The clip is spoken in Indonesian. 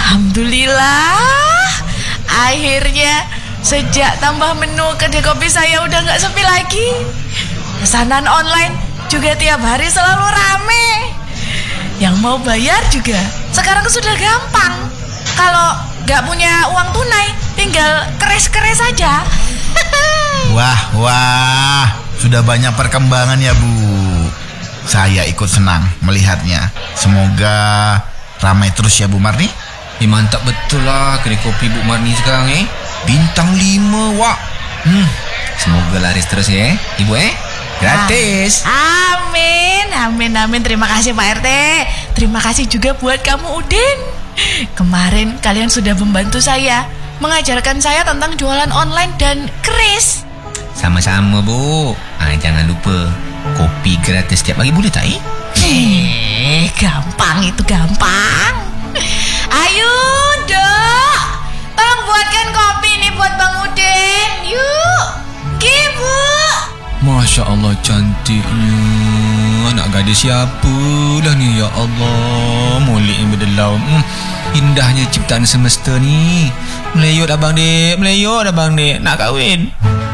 Alhamdulillah, akhirnya sejak tambah menu kedai kopi saya udah gak sepi lagi. Pesanan online juga tiap hari selalu rame. Yang mau bayar juga sekarang sudah gampang. Kalau gak punya uang tunai, tinggal keres-keres saja. Wah, sudah banyak perkembangan ya Bu. Saya ikut senang melihatnya. Semoga ramai terus ya Bu Marni. Mantap betul lah kedai kopi Bu Marni sekarang Bintang 5 Wak. Semoga laris terus ya Ibu gratis. Amin. Terima kasih Pak RT. Terima kasih juga buat kamu Udin. Kemarin kalian sudah membantu saya, mengajarkan saya tentang jualan online dan keris. Sama-sama Bu. Jangan lupa kopi gratis setiap pagi boleh tak Gampang itu gampang. Ayo Dok, tolong buatkan kopi nih buat Bang Udin. Yuk, Bu. Masya Allah cantiknya. Anak gadis siapa lah ni ya Allah. Molek yang berdelau. Indahnya ciptaan semesta ni. Meleyut abang dek, nak kahwin.